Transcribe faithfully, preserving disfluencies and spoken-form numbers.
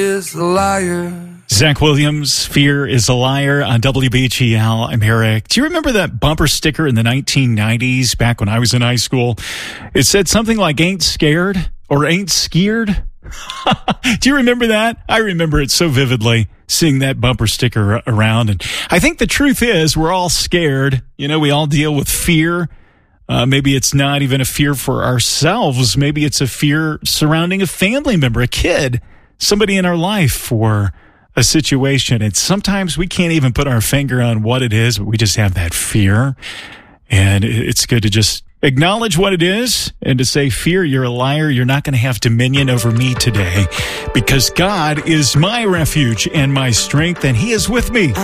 is a liar. Zach Williams, Fear is a Liar on W B H E L. I'm Eric. Do you remember that bumper sticker in the nineteen nineties, back when I was in high school? It said something like, ain't scared or ain't skeered. Do you remember that? I remember it so vividly, seeing that bumper sticker around. And I think the truth is we're all scared. You know, we all deal with fear. Uh, maybe it's not even a fear for ourselves. Maybe it's a fear surrounding a family member, a kid, somebody in our life, or a situation. And sometimes we can't even put our finger on what it is, but we just have that fear. And it's good to just acknowledge what it is and to say, fear, you're a liar. You're not going to have dominion over me today, because God is my refuge and my strength, and he is with me.